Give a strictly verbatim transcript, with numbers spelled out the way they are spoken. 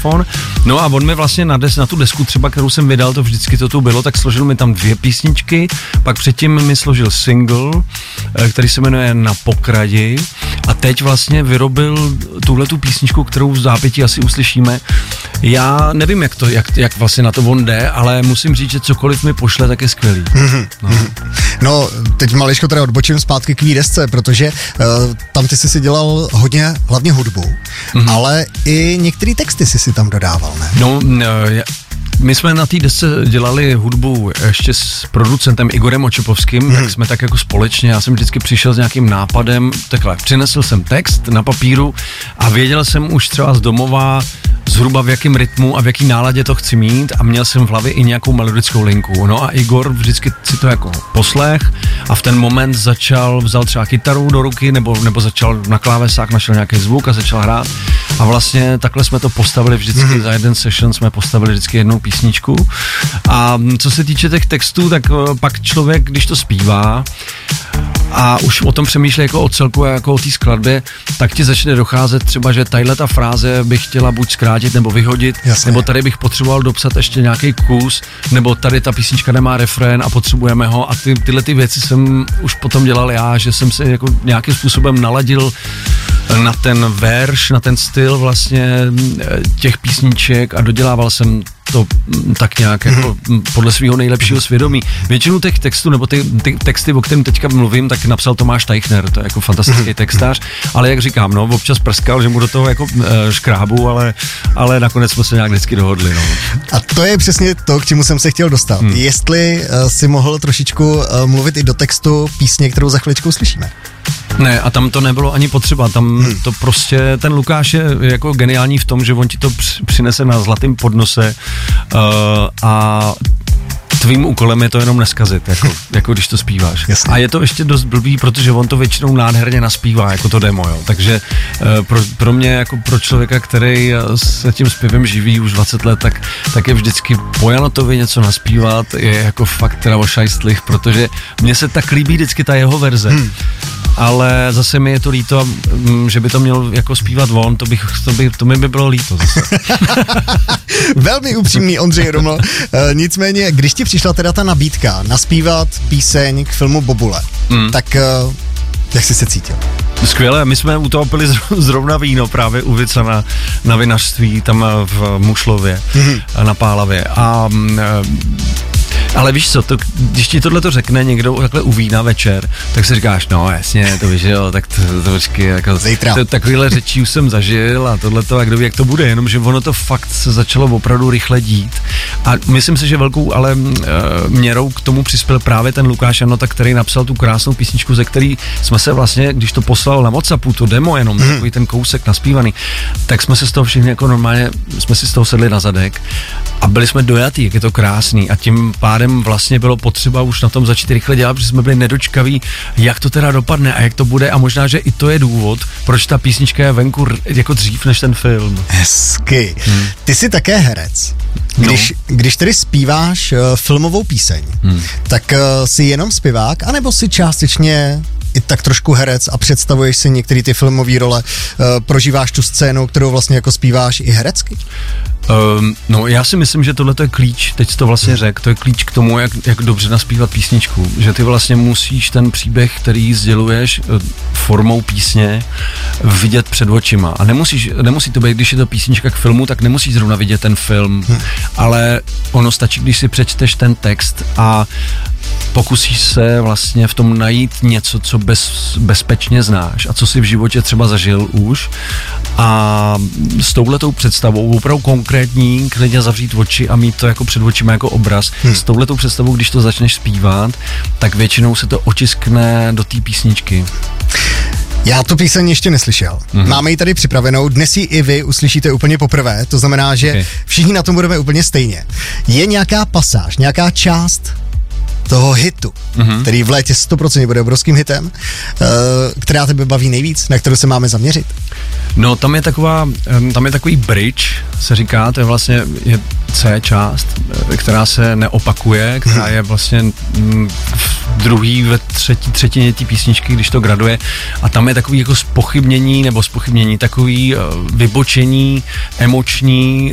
saxofon. No a on mi vlastně na, des, na tu desku třeba, kterou jsem vydal, to vždycky to tu bylo, tak složil mi tam dvě písničky, pak předtím mi složil single, který se jmenuje Na pokradi a teď vlastně vyrobil tuhletu písničku, kterou v zápětí asi uslyšíme. Já nevím, jak to, jak, jak vlastně na to on jde, ale musím říct, že cokoliv mi pošle, tak je skvělý. Mm-hmm. No. no, teď maličko teda odbočím zpátky k tvý desce, protože uh, tam ty jsi si dělal hodně, hlavně hudbu, mm-hmm. ale i některé texty jsi si tam dodával, ne? No, uh, my jsme na té desce dělali hudbu ještě s producentem Igorem Očepovským, hmm. tak jsme tak jako společně, já jsem vždycky přišel s nějakým nápadem, takhle, přinesl jsem text na papíru a věděl jsem už třeba z domova zhruba v jakém rytmu a v jaký náladě to chci mít a měl jsem v hlavě i nějakou melodickou linku. No a Igor vždycky si to jako poslech a v ten moment začal, vzal třeba kytaru do ruky nebo, nebo začal na klávesách, našel nějaký zvuk a začal hrát a vlastně takhle jsme to postavili vždycky, hmm. za jeden session jsme postavili vždycky jednou písničku a co se týče těch textů, tak pak člověk, když to zpívá a už o tom přemýšlí jako o celku, jako o té skladbě, tak ti začne docházet třeba, že tadyhle ta fráze bych chtěla buď zkrátit nebo vyhodit, Jasně. nebo tady bych potřeboval dopsat ještě nějaký kus, nebo tady ta písnička nemá refrén a potřebujeme ho a ty, tyhle ty věci jsem už potom dělal já, že jsem se jako nějakým způsobem naladil na ten verš, na ten styl vlastně těch písniček a dodělával jsem to tak nějak jako mm-hmm. podle svého nejlepšího svědomí. Většinu těch textů, nebo ty, ty texty, o kterém teďka mluvím, tak napsal Tomáš Teichner, to je jako fantastický mm-hmm. textář, ale jak říkám, no, občas prskal, že mu do toho jako e, škrábu, ale, ale nakonec jsme se nějak vždycky dohodli, no. A to je přesně to, k čemu jsem se chtěl dostat. Hmm. Jestli uh, si mohl trošičku uh, mluvit i do textu písně, kterou za chviličku slyšíme. Ne, a tam to nebylo ani potřeba, tam hmm. to prostě, ten Lukáš je jako geniální v tom, že on ti to přinese na zlatém podnose uh, a tvým úkolem je to jenom neskazit, jako, jako když to zpíváš. Jasně. A je to ještě dost blbý, protože on to většinou nádherně naspívá, jako to demo, jo. Takže uh, pro, pro mě, jako pro člověka, který se tím zpěvem živí už dvacet let, tak, tak je vždycky po Janotovi něco naspívat, je jako fakt teda ošajstlich, protože mně se tak líbí vždycky ta jeho verze. Hmm. Ale zase mi je to líto, že by to měl jako zpívat on, to, bych, to, by, to mi by bylo líto zase. Velmi upřímný Ondřej Roml. E, nicméně, když ti přišla teda ta nabídka naspívat píseň k filmu Bobule, mm. tak e, jak jsi se cítil? Skvěle, my jsme u toho pili zrovna víno právě u Vica na, na vinařství, tam v Mušlově, mm-hmm. na Pálavě a ale víš co, to, když ti tohle to řekne někdo takhle u vína večer, tak si říkáš, no jasně, to víš, jo, tak to, to počkej, jako, to, takovýhle řečí už jsem zažil a tohleto, a kdo ví, jak to bude, jenomže ono to fakt se začalo opravdu rychle dít a myslím si, že velkou ale e, měrou k tomu přispěl právě ten Lukáš Janota, který napsal tu krásnou písničku, ze který jsme se vlastně, když to poslal na WhatsAppu, to demo jenom, mm. takový ten kousek naspívaný, tak jsme se z toho všichni jako normálně, jsme si z toho sedli na zadek a byli jsme dojatý, jak je to krásný a tím pádem vlastně bylo potřeba už na tom začít rychle dělat, protože jsme byli nedočkaví, jak to teda dopadne a jak to bude a možná, že i to je důvod, proč ta písnička je venku jako dřív než ten film. Hezky. Hmm. Ty jsi také herec. Když, no. když tedy zpíváš uh, filmovou píseň, hmm. tak uh, jsi jenom zpěvák, anebo jsi částečně i tak trošku herec a představuješ si některé ty filmové role, uh, prožíváš tu scénu, kterou vlastně jako zpíváš i herecky? Um, no já si myslím, že tohle je klíč, teď jsi to vlastně řekl, to je klíč k tomu, jak, jak dobře naspívat písničku, že ty vlastně musíš ten příběh, který sděluješ formou písně, vidět před očima a nemusíš, nemusí to být, když je to písnička k filmu, tak nemusíš zrovna vidět ten film, hmm. ale ono stačí, když si přečteš ten text a pokusíš se vlastně v tom najít něco, co bez, bezpečně znáš a co si v životě třeba zažil už a s touhletou představou, opravdu konkrétní, klidně zavřít oči a mít to jako před očima jako obraz, hmm. s touhletou představou, když to začneš zpívat, tak většinou se to otiskne do té písničky. Já tu píseň ještě neslyšel. Mm-hmm. Máme ji tady připravenou, dnes ji i vy uslyšíte úplně poprvé, to znamená, že okay. všichni na tom budeme úplně stejně. Je nějaká pasáž, nějaká část toho hitu, mm-hmm. který v létě sto procent bude obrovským hitem, uh, která tebe baví nejvíc, na kterou se máme zaměřit? No, tam je taková, tam je takový bridge, se říká, to je vlastně je C část, která se neopakuje, která je vlastně v druhý, ve třetí, třetině té písničky, když to graduje a tam je takový jako zpochybnění nebo zpochybnění, takový vybočení emoční